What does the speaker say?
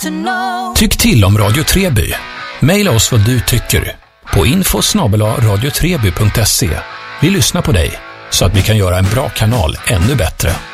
to know. Tyck till om Radio Treby. Maila oss vad du tycker på info@radiotreby.se. Vi lyssnar på dig så att vi kan göra en bra kanal ännu bättre.